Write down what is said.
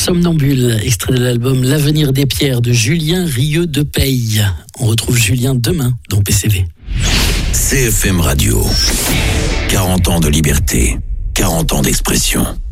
Somnambule, extrait de l'album L'avenir des pierres de Julien Rieux de Peille. On retrouve Julien demain dans PCV. CFM Radio. 40 ans de liberté, 40 ans d'expression.